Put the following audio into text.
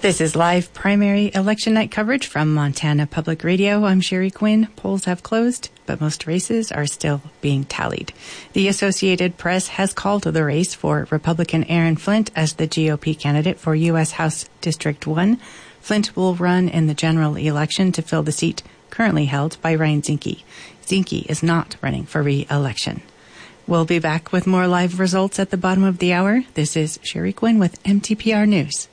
This is live primary election night coverage from Montana Public Radio. I'm Sherry Quinn. Polls have closed, but most races are still being tallied. The Associated Press has called the race for Republican Aaron Flint as the GOP candidate for U.S. House District 1. Flint will run in the general election to fill the seat currently held by Ryan Zinke. Zinke is not running for re-election. We'll be back with more live results at the bottom of the hour. This is Sherry Quinn with MTPR News.